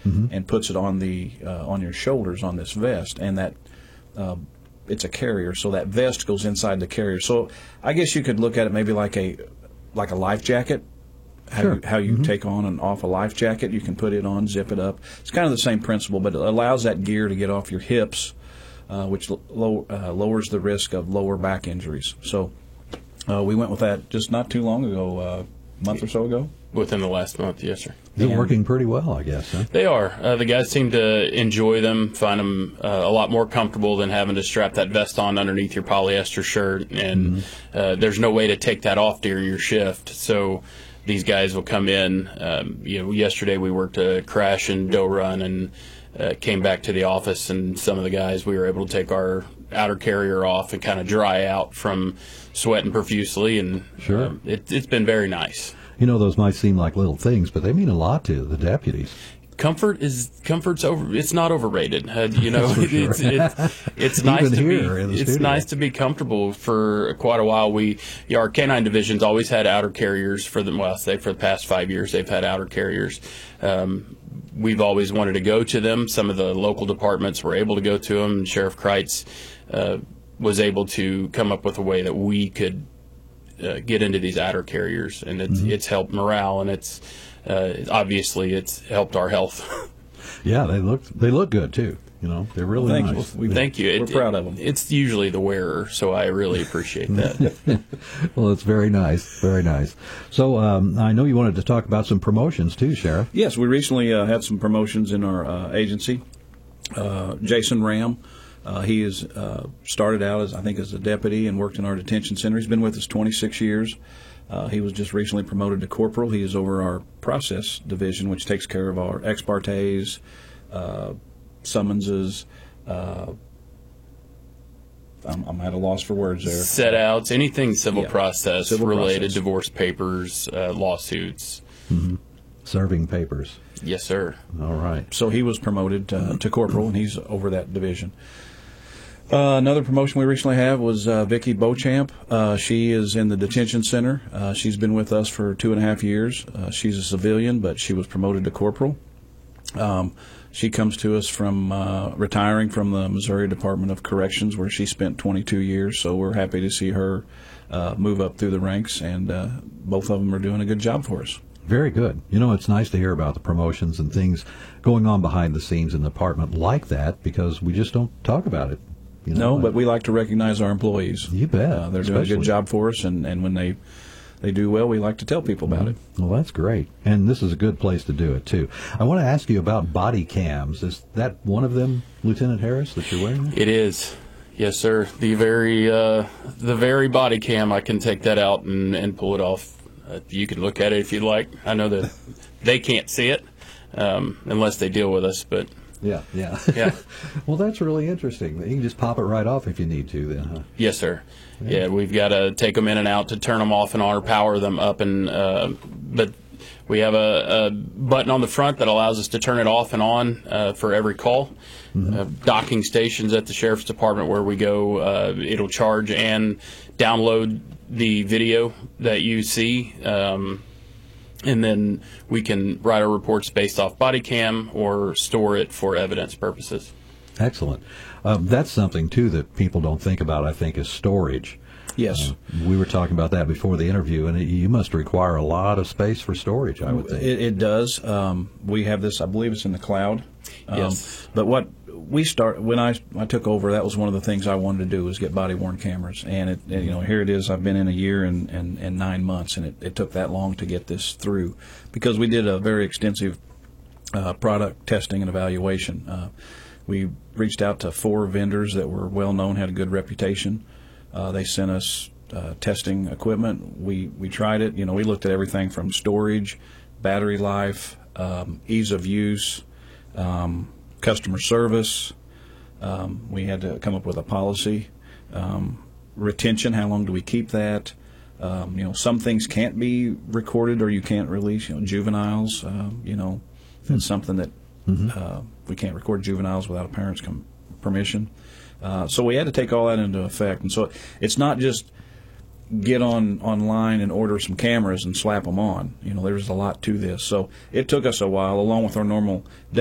and puts it on the on your shoulders on this vest, and that it's a carrier, so that vest goes inside the carrier. So I guess you could look at it maybe like a life jacket. How you take on and off a life jacket, you can put it on, zip it up. It's kind of the same principle, but it allows that gear to get off your hips, which lowers the risk of lower back injuries. So we went with that just not too long ago, a month or so ago. Within the last month, yes, sir. They're working pretty well, I guess, huh? They are. The guys seem to enjoy them, find them a lot more comfortable than having to strap that vest on underneath your polyester shirt, and there's no way to take that off during your shift. So these guys will come in. Yesterday we worked a crash and dough run and came back to the office, and some of the guys, we were able to take our outer carrier off and kind of dry out from sweating profusely, and it's been very nice. You know, those might seem like little things, but they mean a lot to the deputies. Comfort's over. It's not overrated. It's nice to be. It's nice to be comfortable. For quite a while, our canine division's always had outer carriers for the. Well, say for the past 5 years, they've had outer carriers. We've always wanted to go to them. Some of the local departments were able to go to them. Sheriff Kreitz was able to come up with a way that we could get into these outer carriers, and it's helped morale, and it's obviously it's helped our health. Yeah, they look good too. You know, they're really nice. Thank you. We're proud of them. It's usually the wearer, so I really appreciate that. Well, it's very nice, very nice. So I know you wanted to talk about some promotions too, Sheriff. Yes, we recently had some promotions in our agency. Jason Ram. He has started out as a deputy and worked in our detention center. He's been with us 26 years. He was just recently promoted to corporal. He is over our process division, which takes care of our ex partes, summonses. I'm at a loss for words there. Set outs, anything civil process related, process. Divorce papers, lawsuits. Serving papers. Yes, sir. All right. So he was promoted to corporal, and he's over that division. Another promotion we recently had was Vicki Beauchamp. She is in the detention center. She's been with us for 2.5 years. She's a civilian, but she was promoted to corporal. She comes to us from retiring from the Missouri Department of Corrections, where she spent 22 years. So we're happy to see her move up through the ranks, and both of them are doing a good job for us. Very good. You know, it's nice to hear about the promotions and things going on behind the scenes in the department like that, because we just don't talk about it. You know, no, but we like to recognize our employees. You bet. They're doing a good job for us, and when they do well, we like to tell people about it. Well, that's great. And this is a good place to do it, too. I want to ask you about body cams. Is that one of them, Lieutenant Harris, that you're wearing? It is. Yes, sir. The very body cam, I can take that out and pull it off. You can look at it if you'd like. I know that they can't see it unless they deal with us, but... Yeah. Well, that's really interesting. You can just pop it right off if you need to then, huh? Yes, sir. Yeah, we've got to take them in and out to turn them off and on or power them up. But we have a button on the front that allows us to turn it off and on for every call. Docking stations at the Sheriff's Department where we go, it'll charge and download the video that you see. And then we can write our reports based off body cam or store it for evidence purposes. Excellent. That's something, too, that people don't think about, I think, is storage. Yes. We were talking about that before the interview, and you must require a lot of space for storage, I would think. It does. We have this, I believe it's in the cloud. Yes. But what when I took over, that was one of the things I wanted to do, was get body-worn cameras. And here it is. I've been in a year and 9 months, and it took that long to get this through, because we did a very extensive product testing and evaluation. We reached out to 4 vendors that were well-known, had a good reputation. They sent us testing equipment. We tried it. We looked at everything from storage, battery life, ease of use, customer service. We had to come up with a policy. Retention, how long do we keep that? Some things can't be recorded or you can't release. Juveniles, it's something that we can't record juveniles without a parent's permission. So we had to take all that into effect. And so it's not just get online and order some cameras and slap them on. There's a lot to this. So it took us a while, along with our normal